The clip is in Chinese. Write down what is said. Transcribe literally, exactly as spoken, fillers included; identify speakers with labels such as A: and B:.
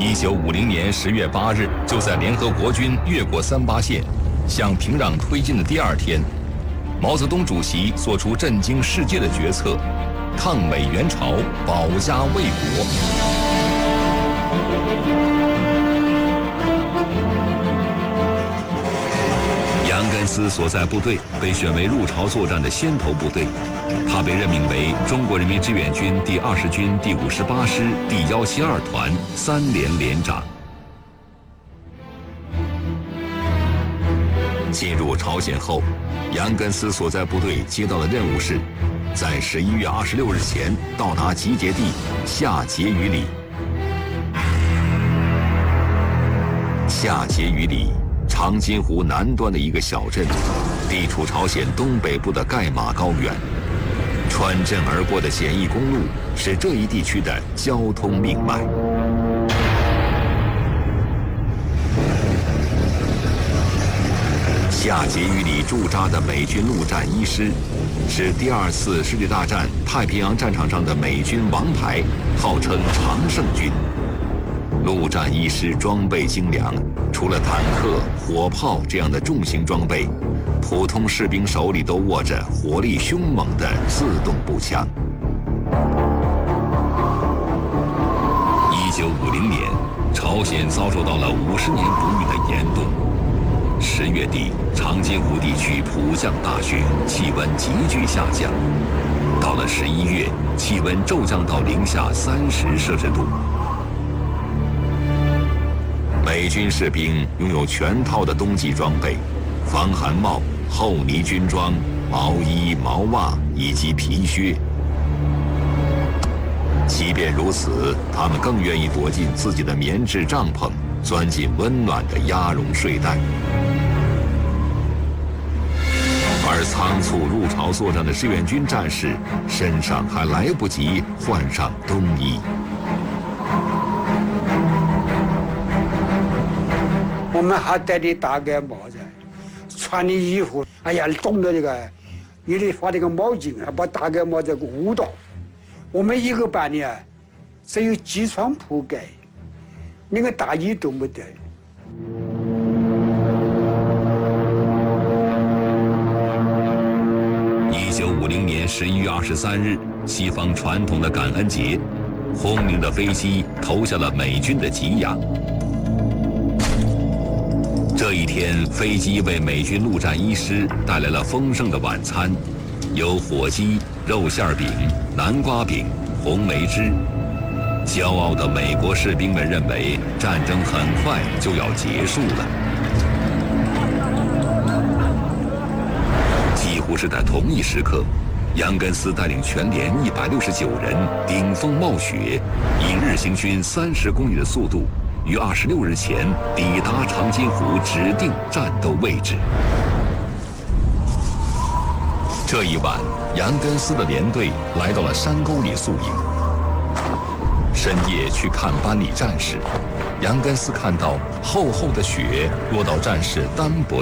A: 一九五零年十月八日，就在联合国军越过三八线，向平壤推进的第二天，毛泽东主席做出震惊世界的决策：抗美援朝，保家卫国。杨根思所在部队被选为入朝作战的先头部队，他被任命为中国人民志愿军第二十军第五十八师第幺七二团三连连长。进入朝鲜后，杨根思所在部队接到的任务是，在十一月二十六日前到达集结地下碣隅里。下碣隅里，长津湖南端的一个小镇，地处朝鲜东北部的盖马高原。穿镇而过的简易公路是这一地区的交通命脉。下碣隅里驻扎的美军陆战一师，是第二次世界大战太平洋战场上的美军王牌，号称常胜军。陆战一师装备精良，除了坦克、火炮这样的重型装备，普通士兵手里都握着火力凶猛的自动步枪。一九五零年，朝鲜遭受到了五十年不遇的严冬。十月底，长津湖地区普降大雪，气温急剧下降。到了十一月，气温骤降到零下三十摄氏度。美军士兵拥有全套的冬季装备，防寒帽、厚呢军装、毛衣、毛袜以及皮靴。即便如此，他们更愿意躲进自己的棉质帐篷，钻进温暖的鸭绒睡袋。而仓促入朝作战的志愿军战士，身上还来不及换上冬衣。
B: 我们还戴的大盖帽子，穿的衣服，哎呀，冻的这个，你得发这个毛巾啊，把大盖帽子给捂到。我们一个班里啊，只有几床铺盖，连个大衣都没得。
A: 一九五零年十一月二十三日，西方传统的感恩节，轰鸣的飞机投下了美军的给养。这一天，飞机为美军陆战一师带来了丰盛的晚餐，有火鸡、肉馅饼、南瓜饼、红梅汁。骄傲的美国士兵们认为，战争很快就要结束了。几乎是在同一时刻，杨根思带领全连一百六十九人顶风冒雪，以日行军三十公里的速度，于二十六日前抵达长津湖指定战斗位置。这一晚，杨根思的连队来到了山沟里宿营。深夜去看班里战士，杨根思看到厚厚的雪落到战士单薄